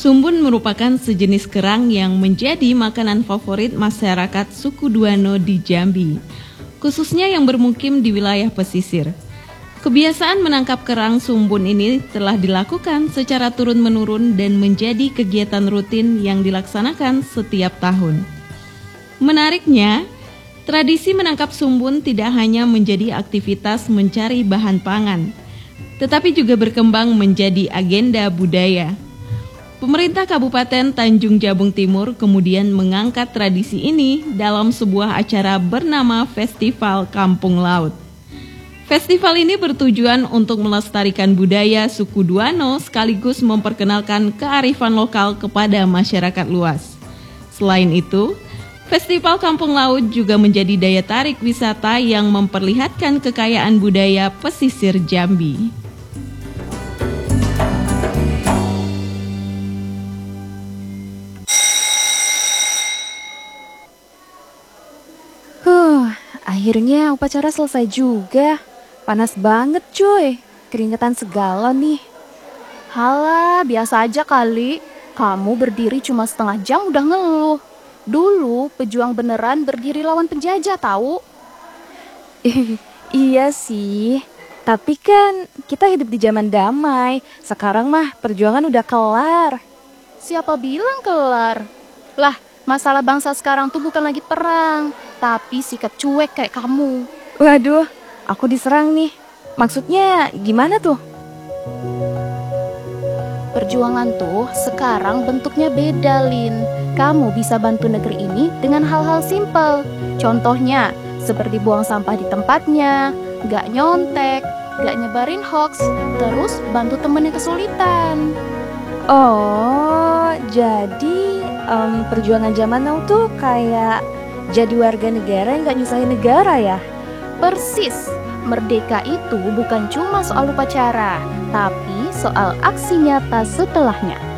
Sumbun merupakan sejenis kerang yang menjadi makanan favorit masyarakat suku Duano di Jambi, khususnya yang bermukim di wilayah pesisir. Kebiasaan menangkap kerang sumbun ini telah dilakukan secara turun-menurun dan menjadi kegiatan rutin yang dilaksanakan setiap tahun. Menariknya, tradisi menangkap sumbun tidak hanya menjadi aktivitas mencari bahan pangan, tetapi juga berkembang menjadi agenda budaya. Pemerintah Kabupaten Tanjung Jabung Timur kemudian mengangkat tradisi ini dalam sebuah acara bernama Festival Kampung Laut. Festival ini bertujuan untuk melestarikan budaya suku Duano sekaligus memperkenalkan kearifan lokal kepada masyarakat luas. Selain itu, Festival Kampung Laut juga menjadi daya tarik wisata yang memperlihatkan kekayaan budaya pesisir Jambi. Akhirnya upacara selesai juga. Panas banget cuy, keringetan segala nih. Halah, biasa aja kali. Kamu berdiri cuma setengah jam udah ngeluh. Dulu pejuang beneran berdiri lawan penjajah tahu. Iya sih, tapi kan kita hidup di zaman damai. Sekarang mah perjuangan udah kelar. Siapa bilang kelar? Lah, masalah bangsa sekarang tuh bukan lagi perang, tapi sikap cuek kayak kamu. Waduh, aku diserang nih. Maksudnya gimana tuh? Perjuangan tuh sekarang bentuknya beda, Lin. Kamu bisa bantu negeri ini dengan hal-hal simpel. Contohnya, seperti buang sampah di tempatnya, gak nyontek, gak nyebarin hoax, terus bantu temen yang kesulitan. Oh, jadi perjuangan zaman now tuh kayak jadi warga negara yang gak nyusahin negara ya? Persis, merdeka itu bukan cuma soal upacara, tapi soal aksi nyata setelahnya.